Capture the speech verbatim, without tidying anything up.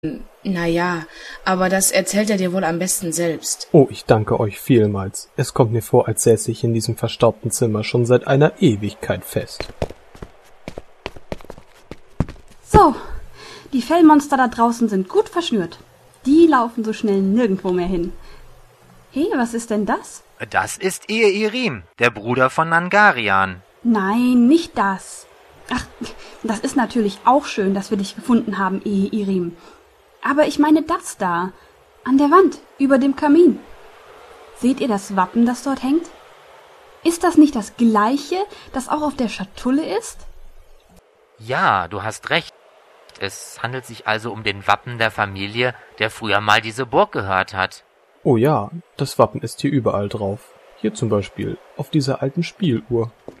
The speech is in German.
Na ja, aber das erzählt er dir wohl am besten selbst. Oh, ich danke euch vielmals. Es kommt mir vor, als säße ich in diesem verstaubten Zimmer schon seit einer Ewigkeit fest. So, die Fellmonster da draußen sind gut verschnürt. Die laufen so schnell nirgendwo mehr hin. Hey, was ist denn das? Das ist Ehe-Irim, der Bruder von Nangarian. Nein, nicht das. Ach, das ist natürlich auch schön, dass wir dich gefunden haben, Ehe-Irim. Aber ich meine das da, an der Wand, über dem Kamin. Seht ihr das Wappen, das dort hängt? Ist das nicht das gleiche, das auch auf der Schatulle ist? Ja, du hast recht. Es handelt sich also um den Wappen der Familie, der früher mal diese Burg gehört hat. Oh ja, das Wappen ist hier überall drauf. Hier zum Beispiel, auf dieser alten Spieluhr.